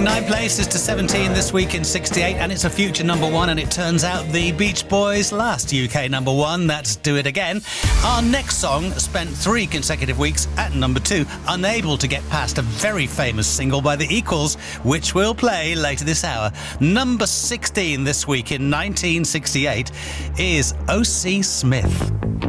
9 places to 17 this week in 68, and it's a future number one, and it turns out the Beach Boys' last UK number one. That's Do It Again. Our next song spent 3 consecutive weeks at number 2, unable to get past a very famous single by The Equals, which we'll play later this hour. Number 16 this week in 1968 is O.C. Smith.